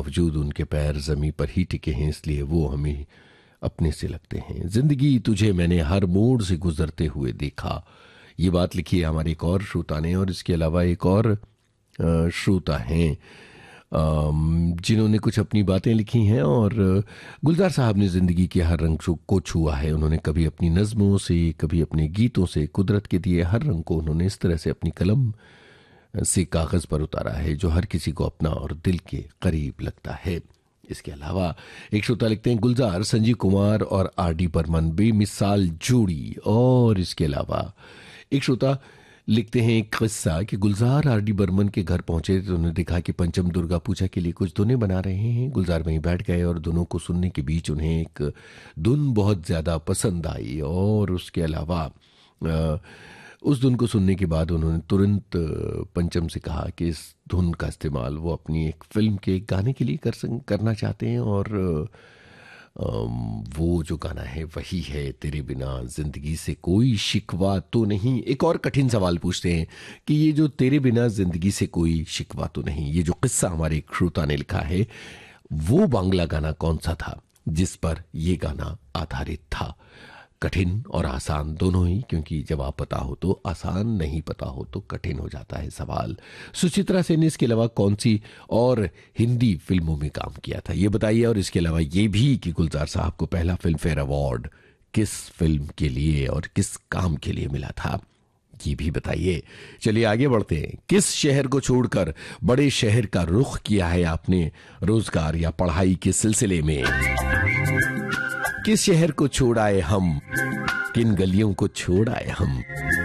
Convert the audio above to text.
बावजूद उनके पैर जमीन पर ही टिके हैं, इसलिए वो हमें अपने से लगते हैं। जिंदगी तुझे मैंने हर मोड़ से गुजरते हुए देखा, ये बात लिखी है हमारे एक और श्रोता ने। और इसके अलावा एक और श्रोता हैं जिन्होंने कुछ अपनी बातें लिखी हैं। और गुलजार साहब ने ज़िंदगी के हर रंग को छुआ है। उन्होंने कभी अपनी नज़मों से, कभी अपने गीतों से कुदरत के दिए हर रंग को उन्होंने इस तरह से अपनी कलम से कागज़ पर उतारा है जो हर किसी को अपना और दिल के करीब लगता है। इसके अलावा एक श्रोता लिखते हैं, गुलजार, संजीव कुमार और आर.डी. बर्मन बेमिसाल जोड़ी। और इसके अलावा एक श्रोता लिखते हैं एक किस्सा कि गुलजार आर.डी. बर्मन के घर पहुंचे तो उन्होंने देखा कि पंचम दुर्गा पूजा के लिए कुछ धुनें बना रहे हैं। गुलजार वहीं बैठ गए और धुनों को सुनने के बीच उन्हें एक धुन बहुत ज़्यादा पसंद आई। और उसके अलावा उस धुन को सुनने के बाद उन्होंने तुरंत पंचम से कहा कि इस धुन का इस्तेमाल वो अपनी एक फिल्म के एक गाने के लिए करना चाहते हैं। और वो जो गाना है वही है तेरे बिना जिंदगी से कोई शिकवा तो नहीं। एक और कठिन सवाल पूछते हैं कि ये जो तेरे बिना जिंदगी से कोई शिकवा तो नहीं, ये जो किस्सा हमारे एक श्रोता ने लिखा है, वो बांग्ला गाना कौन सा था जिस पर ये गाना आधारित था? कठिन और आसान दोनों ही, क्योंकि जब आप पता हो तो आसान, नहीं पता हो तो कठिन हो जाता है सवाल। सुचित्रा सेन ने इसके अलावा कौन सी और हिंदी फिल्मों में काम किया था ये बताइए। और इसके अलावा ये भी कि गुलजार साहब को पहला फिल्म फेयर अवार्ड किस फिल्म के लिए और किस काम के लिए मिला था, ये भी बताइए। चलिए आगे बढ़ते हैं। किस शहर को छोड़कर बड़े शहर का रुख किया है आपने रोजगार या पढ़ाई के सिलसिले में? किस शहर को छोड़ाए हम, किन गलियों को छोड़ाए हम?